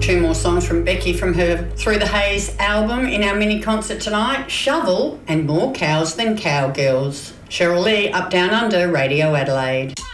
Two more songs from Becky from her Through the Haze album in our mini concert tonight, Shovel and More Cows Than Cowgirls. Cheryl Lee, Up Down Under, Radio Adelaide.